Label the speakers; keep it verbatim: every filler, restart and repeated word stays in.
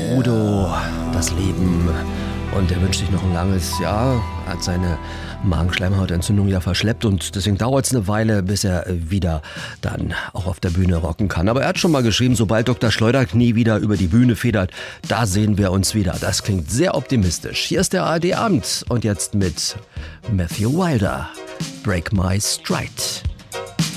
Speaker 1: Udo, das Leben. Und er wünscht sich noch ein langes Jahr, hat seine Magenschleimhautentzündung ja verschleppt und deswegen dauert es eine Weile, bis er wieder dann auch auf der Bühne rocken kann. Aber er hat schon mal geschrieben, sobald Doktor Schleuderknie wieder über die Bühne federt, da sehen wir uns wieder. Das klingt sehr optimistisch. Hier ist der A R D-Abend und jetzt mit Matthew Wilder, Break My Stride.